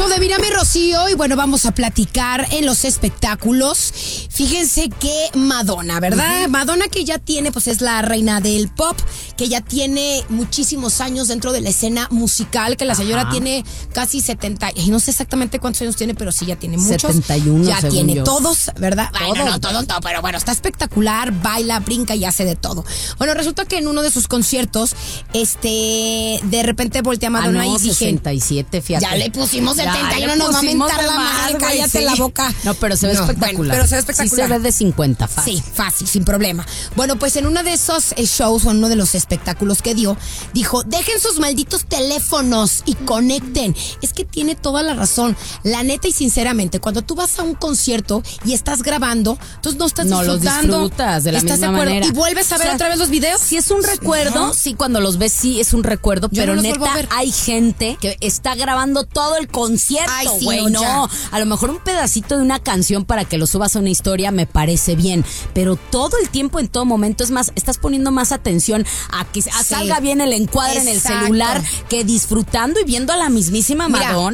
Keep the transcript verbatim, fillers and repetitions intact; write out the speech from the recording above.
tiempo de Mírame Rocío y bueno, vamos a platicar en los espectáculos. Fíjense que Madonna, ¿verdad? Uh-huh. Madonna que ya tiene, pues es la reina del pop, que ya tiene muchísimos años dentro de la escena musical, que la señora Ajá. tiene casi setenta, y no sé exactamente cuántos años tiene, pero sí ya tiene muchos. setenta y uno, ya tiene yo. todos, ¿verdad? Todos. Bueno, no, todo, todo, pero bueno, está espectacular, baila, brinca y hace de todo. Bueno, resulta que en uno de sus conciertos, este, de repente voltea a Madonna ah, no, y dije, sesenta y siete, fíjate. Ya le pusimos setenta y uno, nos va a mentar la madre, cállate sí. la boca. No, pero se ve no, espectacular. Bueno, pero se ve espectacular. Sí se ve de cincuenta, fácil. Sí, fácil, sin problema. Bueno, pues en uno de esos shows, o en uno de los espectáculos que dio, dijo, dejen sus malditos teléfonos y conecten. Es que tiene toda la razón. La neta y sinceramente, cuando tú vas a un concierto y estás grabando, entonces no estás no disfrutando. No los disfrutas de la ¿Estás misma de acuerdo? manera. ¿Y vuelves a ver o sea, otra vez los videos? Si es un recuerdo, no. sí, cuando los ves sí es un recuerdo, Yo pero no neta hay gente que está grabando todo el concierto, güey. Sí, no, no. A lo mejor un pedacito de una canción para que lo subas a una historia me parece bien, pero todo el tiempo, en todo momento, es más, estás poniendo más atención a que sí. salga bien el encuadre Exacto. en el celular que disfrutando y viendo a la mismísima Madonna.